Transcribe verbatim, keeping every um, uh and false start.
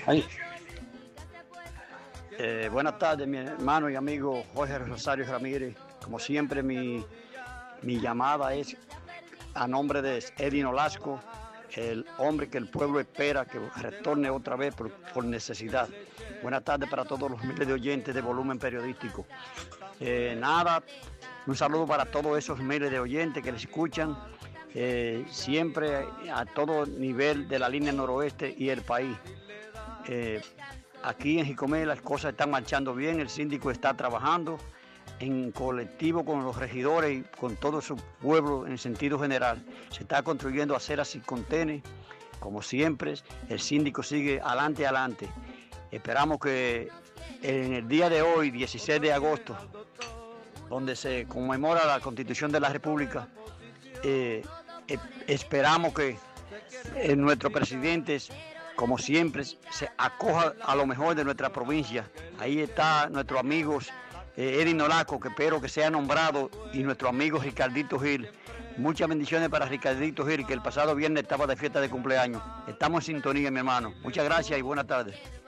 Ay. Eh, buenas tardes, mi hermano y amigo Jorge Rosario Ramírez. Como siempre, mi, mi llamada es a nombre de Eddie Nolasco, el hombre que el pueblo espera que retorne otra vez por, por necesidad. Buenas tardes para todos los miles de oyentes de Volumen Periodístico. Eh, nada, un saludo para todos esos miles de oyentes que les escuchan eh, siempre a todo nivel de la línea noroeste y el país. Eh, aquí en Jicomé las cosas están marchando bien, el síndico está trabajando en colectivo con los regidores y con todo su pueblo en sentido general. Se está construyendo aceras y contenes, como siempre, el síndico sigue adelante, adelante. Esperamos que en el día de hoy, dieciséis de agosto, donde se conmemora la Constitución de la República, eh, eh, esperamos que eh, nuestros presidentes, como siempre, se acoja a lo mejor de nuestra provincia. Ahí está nuestro amigo eh, Eddie Nolasco, que espero que sea nombrado, y nuestro amigo Ricardito Gil. Muchas bendiciones para Ricardito Gil, que el pasado viernes estaba de fiesta de cumpleaños. Estamos en sintonía, mi hermano. Muchas gracias y buenas tardes.